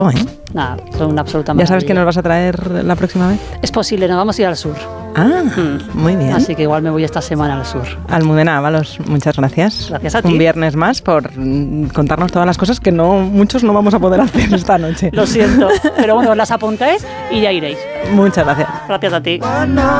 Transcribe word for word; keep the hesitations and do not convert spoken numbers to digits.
¿eh? Nada, son una absoluta maravilla. ¿Ya sabes qué nos vas a traer la próxima vez? Es posible, nos vamos a ir al sur. Ah, mm. muy bien. Así que igual me voy esta semana al sur. Almudena Ábalos, muchas gracias. Gracias a ti. Un viernes más por contarnos todas las cosas que no muchos no vamos a poder hacer esta noche. Lo siento, pero bueno, las apuntáis y ya iréis. Muchas gracias. Gracias a ti.